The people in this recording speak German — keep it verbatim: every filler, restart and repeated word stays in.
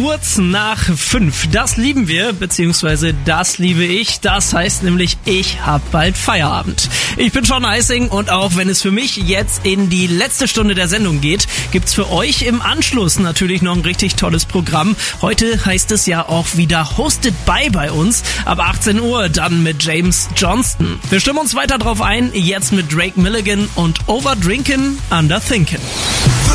Kurz nach fünf. Das lieben wir, beziehungsweise das liebe ich. Das heißt nämlich, ich hab bald Feierabend. Ich bin Sean Eising und auch wenn es für mich jetzt in die letzte Stunde der Sendung geht, gibt's für euch im Anschluss natürlich noch ein richtig tolles Programm. Heute heißt es ja auch wieder Hosted by bei uns. Ab achtzehn Uhr dann mit James Johnston. Wir stimmen uns weiter drauf ein, jetzt mit Drake Milligan und Overdrinking, Underthinking.